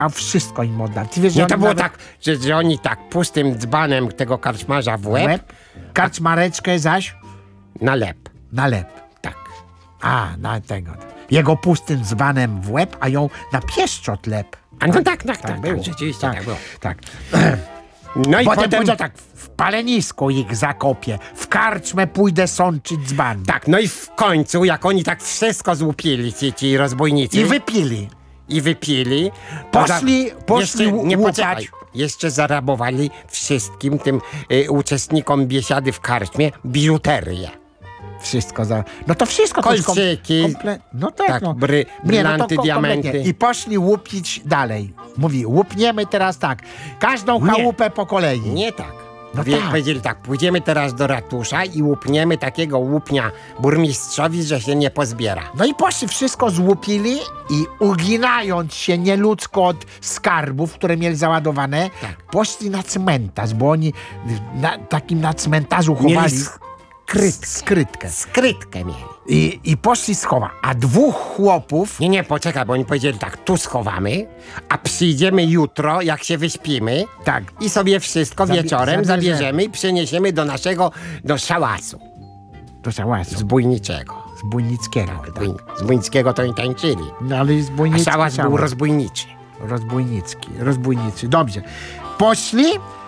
a wszystko im oddał. Ty wiesz, że Nie, oni to było nawet tak, że oni tak pustym dzbanem tego karczmarza w łeb, karczmareczkę zaś na lep. na lep. Tak. A, na tego. Jego pustym dzbanem w łeb, a ją na pieszczot lep. A no tak, było. rzeczywiście tak było. Tak. No i Potem potem powiedział tak, w palenisku ich zakopię, w karczmę pójdę sączyć dzban. tak, no i w końcu, jak oni tak wszystko złupili, ci rozbójnicy, I wypili. i wypili, to Poszli jeszcze, nie łupać. poczekaj, jeszcze zarabowali wszystkim tym uczestnikom biesiady w karczmie biżuterię. Wszystko za... No to wszystko to jest Kolczyki, no tak, tak, no. brylanty, kompletnie. diamenty. I poszli łupić dalej. Mówi, łupniemy teraz tak. Każdą Nie. chałupę po kolei. Nie tak. No tak. Powiedzieli tak, pójdziemy teraz do ratusza i łupniemy takiego łupnia burmistrzowi, że się nie pozbiera. No i poszli, wszystko złupili i uginając się nieludzko od skarbów, które mieli załadowane, Tak. poszli na cmentarz, bo oni na cmentarzu Mieli chowali skrytkę. Skrytkę mieli. I poszli schować. A dwóch chłopów, Nie, poczekaj, bo oni powiedzieli tak, tu schowamy, a przyjdziemy jutro, jak się wyśpimy, tak, i sobie wszystko wieczorem zabierzemy. zabierzemy i przeniesiemy do szałasu to szałas zbójniczego. z Bujnickiego. Tak. Z Bójnickiego to oni tańczyli, No ale z a Bujnicki szałas był rozbójniczy. Rozbójnicy. Dobrze. Poszli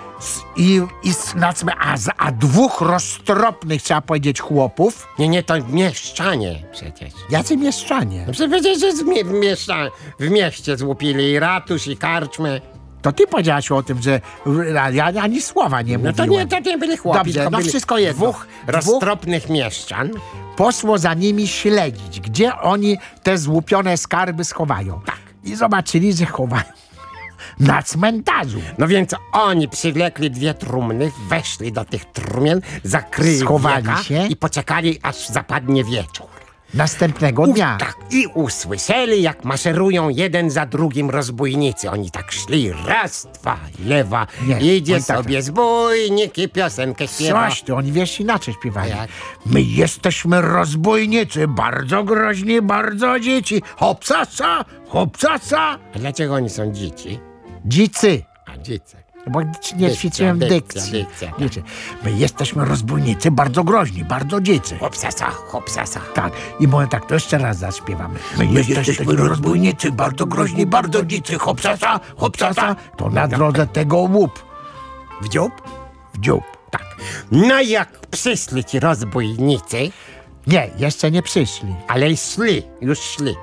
a dwóch roztropnych, trzeba powiedzieć, chłopów. Nie, to mieszczanie przecież. Jacy mieszczanie? No przecież, że w mieście złupili i ratusz, i karczmę. To ty powiedziałaś o tym, że ja ani słowa nie No mówiłem. to nie byli chłopi, Dobrze, tylko no byli wszystko jedno. dwóch roztropnych mieszczan. Poszło za nimi śledzić, gdzie oni te złupione skarby schowają. Tak. I zobaczyli, że chowają na cmentarzu. No więc oni przywlekli dwie trumny, weszli do tych trumien, zakryli Schowali wieka się. i poczekali, aż zapadnie wieczór. Następnego dnia. Tak, i usłyszeli, jak maszerują jeden za drugim rozbójnicy. Oni tak szli, raz, dwa, lewa, Nie, idzie oni tak- sobie zbójnik i piosenkę śpiewa. Coś ty, oni wiesz, inaczej śpiewali. Jak? My jesteśmy rozbójnicy, bardzo groźni, bardzo dzieci. Hopsasa, hopsasa. A dlaczego oni są dzieci? Dzicy. A dzieci. Bo nie Dykcja, ćwiczyłem dykcji. dykcja, tak. Dzieci. My jesteśmy rozbójnicy, bardzo groźni, bardzo dzicy. Hopsasa, hopsasa. Tak. I mówię tak, to jeszcze raz zaśpiewamy. My jesteśmy rozbójnicy, bardzo groźni, bardzo dzicy. Hopsasa, hopsasa. To na drodze tego łup. W dziób? W dziób. Tak. No i jak przyszli ci rozbójnicy, Nie, jeszcze nie przyszli. ale i szli, już szli.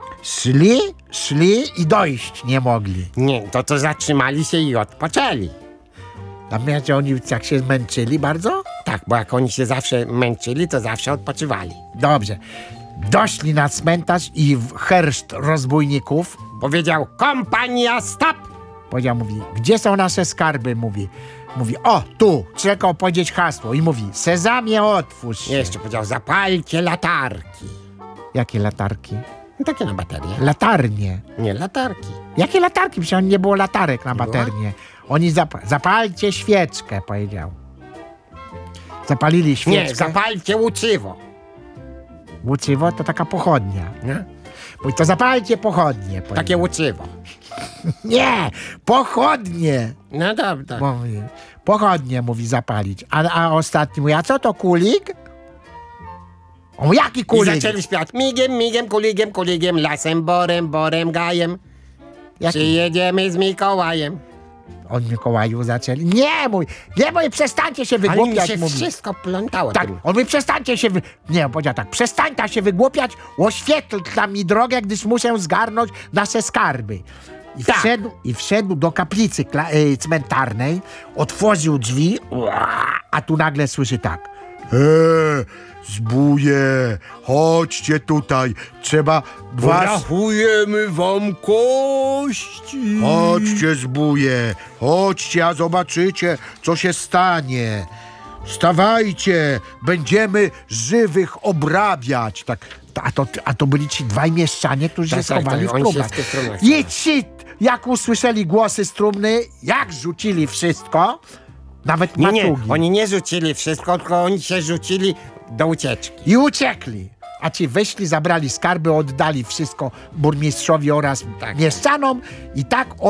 Szli i dojść nie mogli. Nie, to zatrzymali się i odpoczęli. Natomiast oni jak się zmęczyli bardzo? Tak, bo jak oni się zawsze męczyli, to zawsze odpoczywali. Dobrze. Doszli na cmentarz i herszt rozbójników Powiedział, kompania, stop! powiedział, mówi, gdzie są nasze skarby? Mówi, o, tu. Czekał powiedzieć hasło i mówi, Sezamie, otwórz się. Jeszcze powiedział, zapalcie latarki. Jakie latarki? No, takie na baterię. Latarnie. Nie, latarki. Jakie latarki? Przecież nie było latarek na była? baterię. Oni zapalcie świeczkę, powiedział. Zapalili Nie, świeczkę. zapalcie łuczywo. Łuczywo to taka pochodnia. Nie? Mówi, to zapalcie pochodnie. Takie powiedział. łuczywo. Nie, pochodnie. No dobra. Mówi, pochodnie mówi zapalić. A ostatni mówi, a co to kulik? O, jaki I kulik? zaczęli śpiewać migiem, migiem, kuligiem, kuligiem, lasem, borem, borem, gajem. Jaki? Przyjedziemy z Mikołajem. On Mikołaju zaczęli. Nie, mówi, przestańcie się Ale mi wygłupiać, się mówi. wszystko plątało. Tak, tym. on mówi, przestańcie się Nie, on powiedział tak, przestańcie się wygłupiać, oświetl dla mi drogę, gdyż muszę zgarnąć nasze skarby. Tak. I wszedł do kaplicy cmentarnej, otworzył drzwi, a tu nagle słyszy tak. Zbóje, chodźcie tutaj, trzeba was... Rachujemy wam kości. Chodźcie, zbóje, chodźcie, a zobaczycie, co się stanie. Wstawajcie, będziemy żywych obrabiać. Tak, a to byli ci dwaj mieszczanie, którzy się schowali w oni się trumnach. w tych trumnach I ci, jak usłyszeli głosy z trumny, jak rzucili wszystko, nawet Nie, maczugi. oni nie rzucili wszystko, tylko oni się rzucili do ucieczki. I uciekli. a ci wyszli, zabrali skarby, oddali wszystko burmistrzowi oraz Tak. mieszczanom i tak